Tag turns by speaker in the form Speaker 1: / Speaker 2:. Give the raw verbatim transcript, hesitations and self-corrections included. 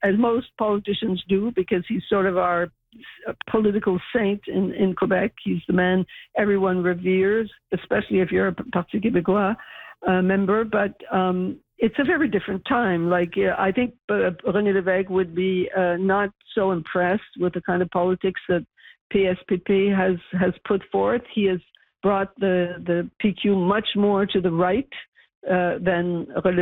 Speaker 1: as most politicians do, because he's sort of our political saint in, in Quebec. He's the man everyone reveres, especially if you're a Parti Québécois uh, member. But um, it's a very different time. Like, uh, I think uh, René Lévesque would be uh, not so impressed with the kind of politics that P S P P has, has put forth. He has brought the, the P Q much more to the right uh, than René